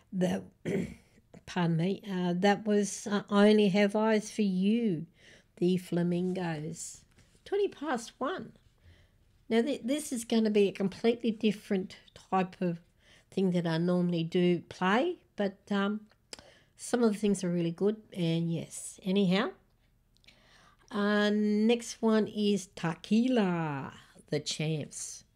That, pardon me, that was I Only Have Eyes for You, the Flamingos. 20 past one. Now, this is going to be a completely different type of thing that I normally do play, but some of the things are really good, and yes. Anyhow, next one is Tequila, the Champs.